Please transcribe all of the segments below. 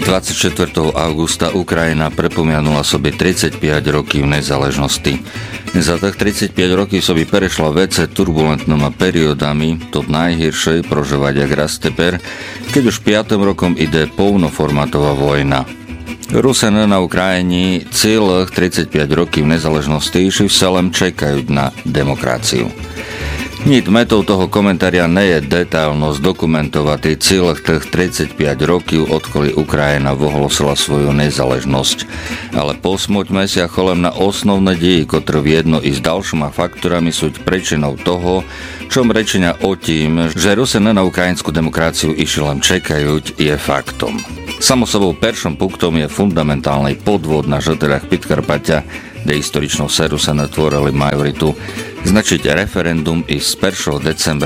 24. augusta Ukrajina pripomínala sobie 35 rokів незалежності. За тих 35 років собі перейшла вece turbulentnými periódami, to najhiršie prožívať jak raz teper, keď už 5. rokom ide повноформатова война. Rusene na Ukrajini celých 35 rokів незалежності ще вселem čekajú na demokraciu. Nit metou toho komentária nie je detailno zdokumentovať celých tých 35 rokov, odkoli Ukrajina vohlosila svoju nezaležnosť. Ale posmoďme sa cholem na osnovné deji, ktoré viedno i s ďalšíma faktorami sú príčinou toho, čom rečenia o tým, že Rusene na ukrajinskú demokraciu išli len čekajú, je faktom. Samo sobou peršom punktom je fundamentálny podvod na žiteľách Podkarpatia, kde historičnou seru sa natvorili majoritu, značiť referendum i z 1. decembra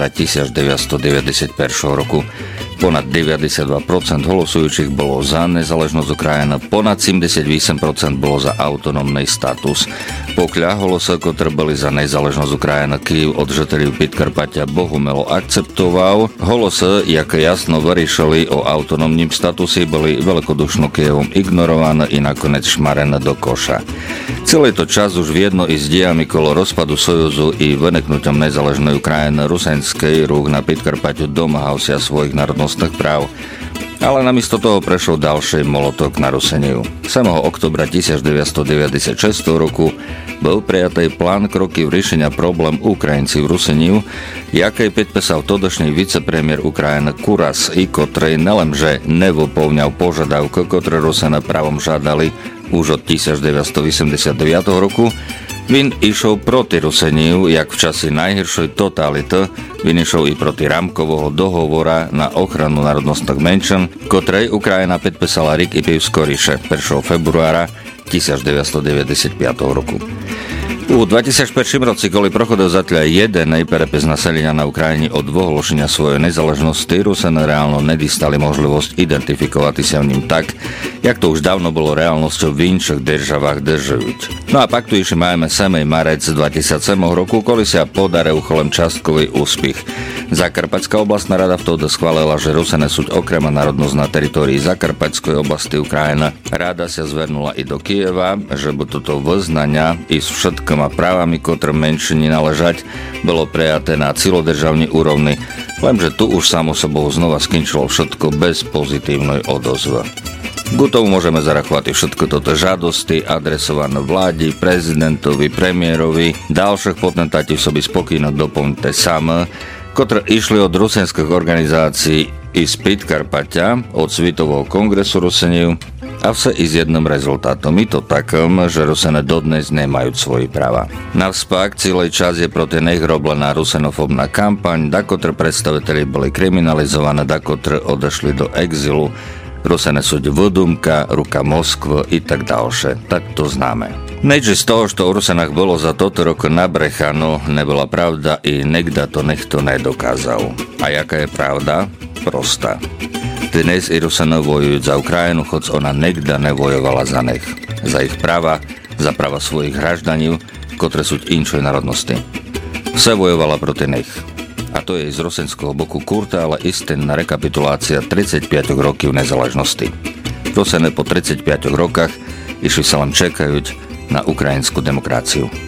1991 roku. Ponad 92% hlasujúcich bolo za nezaležnosť Ukrajiny, ponad 78% bolo za autonómny status. Pokľa hlasov, ktoré boli za nezaležnosť Ukrajiny, Kyjev od žiteľov Podkarpatia bohumelo akceptoval. Hlasy, jak jasno vyriešili o autonómnym statuse, boli veľkodušno Kyjevom ignorované i nakoniec šmarené do koša. Celý to čas už viedno i s diami kolo rozpadu Sojuzu i vyneknutom nezaležnej Ukrajiny rusenskej rúk na Podkarpatiu domáhal sa svojich národnostných práv. Ale namiesto toho prešiel ďalší molotok na Ruseniu. 7. oktobra 1996 roku bol prijatý plán kroky v riešenia problém Ukrajinci v Ruseniu, jaký podpísal todošný vicepremiér Ukrajiny Kuras, i ktorý nelenže nevyplňal požiadavky, ktoré Rusene právom žiadali už od 1989 roku, Vin išiel proti Ruseniu, jak v časi najhiršej totality, Vin išiel i proti rámkového dohovora na ochranu národnostných menšín, ktorej Ukrajina podpísala rok i pів скоріше, 1. februára 1995 roku. U 2001 roci, koli prochodil zatiaľ jeden prepis naselenia na Ukrajine od vyhlášenia svojej nezaležnosti, Rusene reálno nedostali možnosť identifikovať sa v ním tak, jak to už dávno bolo reálnosťou v inších državách držujúť. No a pak tu ešte máme 7. marec 2007 roku, koli sa podaril cholem častkový úspech. Zakarpatská oblastná rada vtedy schválila, že Rusene sú okrem národnosť na teritórii Zakarpatskej oblasti Ukrajina. Rada sa zvernula i do Kyjeva, že by toto vyznania i s všetkými právami, ktoré menšiny naležať, bolo prijaté na celodržavnej úrovni, lenže tu už samo sebou znova skončilo všetko bez pozitívnej odozvy. K tomu môžeme zarachovať všetko toto žiadosti adresované vládi, prezidentovi, premiérovi, ďalších potentáti sobi spokojno doplňte samé, ktoré išli od rusenských organizácií i z Podkarpatia, od Svetového kongresu Ruseniu, a vse i s jedným rezultátom. I to takom, že Rusene dodnes nemajú svoje práva. Navspak, celý čas je proti nich roblená rusenofobná kampaň, dakotre predstaviteľi boli kriminalizované, dakotre odešli do exilu, Rusene sú vudumka, ruka Moskva i tak ďalšie. Tak to známe. Nejdže z toho, že o Rusenách bolo za toto rok nabrechano, nebola pravda i nikda to nikto nedokázal. A jaká je pravda? Prostá. Dnes i Rusene vojujú za Ukrajinu, hoď ona nikda nevojovala za nich. Za ich práva, za práva svojich hraždaní, ktoré sú inšej národnosti. Vse vojovala proti nich. A to je z rusenského boku kurta, ale istínna rekapitulácia 35 rokov nezaležnosti. Rusene po 35 rokách išli sa len čekajúť na ukrajinskú demokraciu.